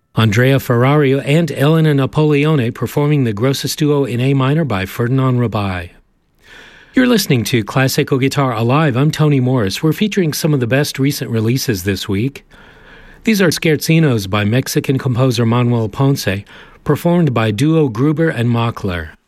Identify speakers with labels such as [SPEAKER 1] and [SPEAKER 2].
[SPEAKER 1] Andrea Ferrario and Elena Napoleone performing the Grosses Duo in A minor by Ferdinand Rabai. You're listening to Classical Guitar Alive. I'm Tony Morris. We're featuring some of the best recent releases this week. These are scherzinos by Mexican composer Manuel Ponce, performed by Duo Gruber and Mockler.